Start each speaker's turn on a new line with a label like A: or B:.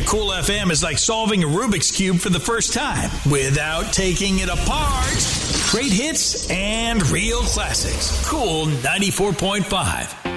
A: to Cool FM is like solving a Rubik's Cube for the first time without taking it apart. Great hits and real classics. Cool 94.5.